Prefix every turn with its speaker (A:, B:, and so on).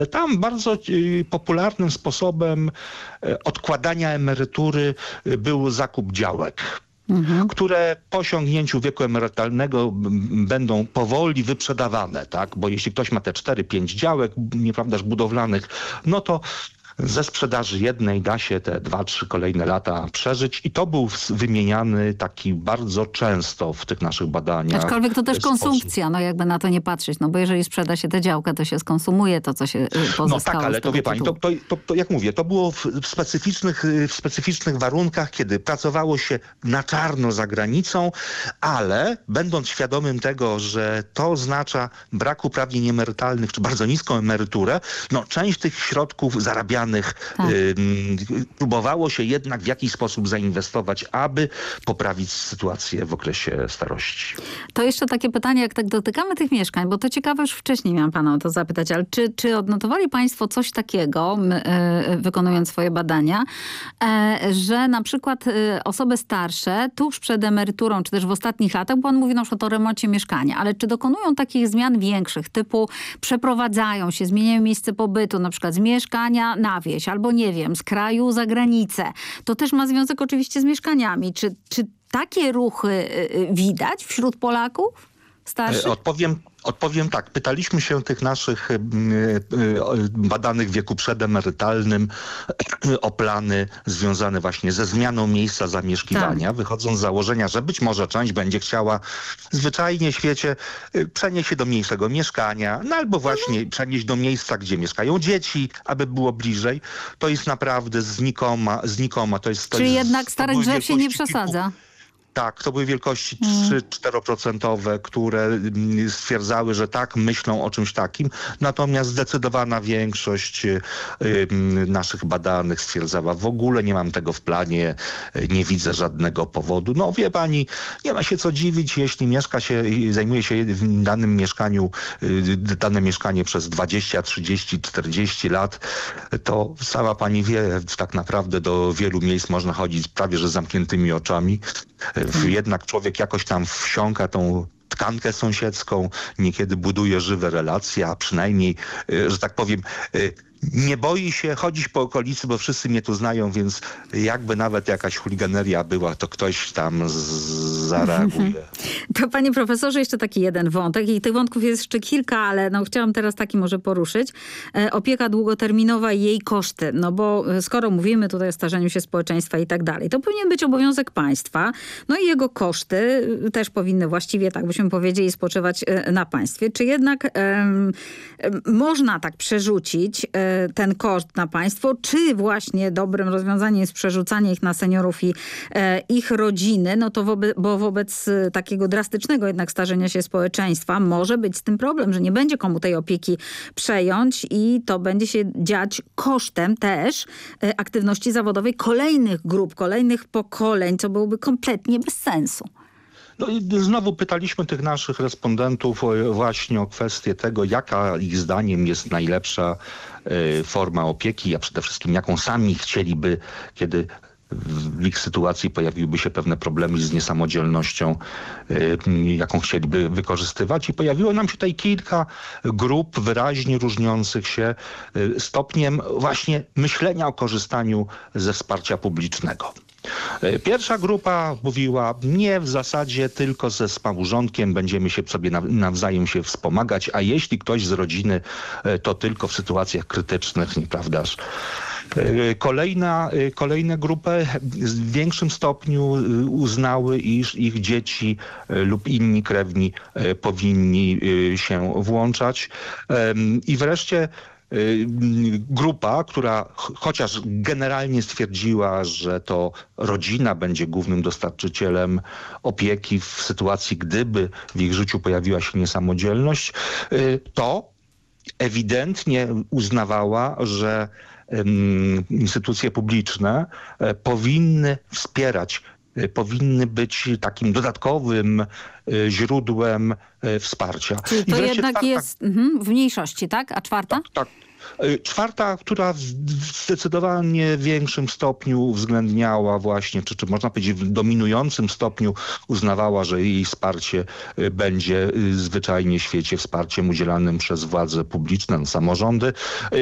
A: Tam bardzo popularnym sposobem odkładania emerytury był zakup działek, które po osiągnięciu wieku emerytalnego będą powoli wyprzedawane, tak? Bo jeśli ktoś ma te 4-5 działek, nieprawdaż budowlanych, no to ze sprzedaży jednej da się te 2-3 kolejne lata przeżyć i to był wymieniany taki bardzo często w tych naszych badaniach.
B: Aczkolwiek to też konsumpcja, no jakby na to nie patrzeć, no bo jeżeli sprzeda się tę działkę, to się skonsumuje to, co się pozyskało.
A: No tak, ale to wie pani, to jak mówię, to było w specyficznych warunkach, kiedy pracowało się na czarno za granicą, ale będąc świadomym tego, że to oznacza brak uprawnień emerytalnych, czy bardzo niską emeryturę, no część tych środków zarabianych próbowało się jednak w jakiś sposób zainwestować, aby poprawić sytuację w okresie starości.
B: To jeszcze takie pytanie, jak tak dotykamy tych mieszkań, bo to ciekawe, już wcześniej miałam pana o to zapytać, ale czy odnotowali państwo coś takiego, wykonując swoje badania, że na przykład osoby starsze tuż przed emeryturą, czy też w ostatnich latach, bo on mówi na przykład o remoncie mieszkania, ale czy dokonują takich zmian większych, typu przeprowadzają się, zmieniają miejsce pobytu, na przykład z mieszkania na wieś, albo nie wiem, z kraju za granicę. To też ma związek oczywiście z mieszkaniami. Czy takie ruchy widać wśród Polaków starszych?
A: Odpowiem tak. Pytaliśmy się tych naszych badanych w wieku przedemerytalnym o plany związane właśnie ze zmianą miejsca zamieszkiwania, tak, wychodząc z założenia, że być może część będzie chciała zwyczajnie w świecie przenieść się do mniejszego mieszkania, no albo właśnie przenieść do miejsca, gdzie mieszkają dzieci, aby było bliżej. To jest naprawdę znikoma.
B: Czyli jednak starych drzew się nie przesadza.
A: Tak, to były wielkości 3-4%, które stwierdzały, że tak, myślą o czymś takim. Natomiast zdecydowana większość naszych badanych stwierdzała, w ogóle nie mam tego w planie, nie widzę żadnego powodu. No wie pani, nie ma się co dziwić, jeśli mieszka się i zajmuje się w danym mieszkaniu, dane mieszkanie przez 20, 30, 40 lat, to sama pani wie, tak naprawdę do wielu miejsc można chodzić prawie że z zamkniętymi oczami. Jednak człowiek jakoś tam wsiąka tą tkankę sąsiedzką, niekiedy buduje żywe relacje, a przynajmniej, że tak powiem, nie boi się chodzić po okolicy, bo wszyscy mnie tu znają, więc jakby nawet jakaś chuliganeria była, to ktoś tam zareaguje.
B: To panie profesorze, jeszcze taki jeden wątek i tych wątków jest jeszcze kilka, ale no chciałam teraz taki może poruszyć. Opieka długoterminowa i jej koszty. No bo skoro mówimy tutaj o starzeniu się społeczeństwa i tak dalej, to powinien być obowiązek państwa. No i jego koszty też powinny właściwie, tak byśmy powiedzieli, spoczywać na państwie. Czy jednak można tak przerzucić ten koszt na państwo, czy właśnie dobrym rozwiązaniem jest przerzucanie ich na seniorów i ich rodziny, no to bo wobec takiego drastycznego jednak starzenia się społeczeństwa może być z tym problem, że nie będzie komu tej opieki przejąć i to będzie się dziać kosztem też aktywności zawodowej kolejnych grup, kolejnych pokoleń, co byłoby kompletnie bez sensu.
A: No i znowu pytaliśmy tych naszych respondentów właśnie o kwestię tego, jaka ich zdaniem jest najlepsza forma opieki, a przede wszystkim jaką sami chcieliby, kiedy w ich sytuacji pojawiłyby się pewne problemy z niesamodzielnością, jaką chcieliby wykorzystywać. I pojawiło nam się tutaj kilka grup wyraźnie różniących się stopniem właśnie myślenia o korzystaniu ze wsparcia publicznego. Pierwsza grupa mówiła, nie, w zasadzie tylko ze współmałżonkiem będziemy się sobie nawzajem się wspomagać, a jeśli ktoś z rodziny, to tylko w sytuacjach krytycznych, nieprawdaż? Kolejne grupy w większym stopniu uznały, iż ich dzieci lub inni krewni powinni się włączać. I wreszcie grupa, która chociaż generalnie stwierdziła, że to rodzina będzie głównym dostarczycielem opieki w sytuacji, gdyby w ich życiu pojawiła się niesamodzielność, to ewidentnie uznawała, że instytucje publiczne powinny wspierać powinny być takim dodatkowym źródłem wsparcia.
B: Czyli to jednak jest w mniejszości, tak? A czwarta?
A: Tak. Czwarta, która w zdecydowanie większym stopniu uwzględniała właśnie, czy można powiedzieć w dominującym stopniu uznawała, że jej wsparcie będzie zwyczajnie w świecie wsparciem udzielanym przez władze publiczne, samorządy,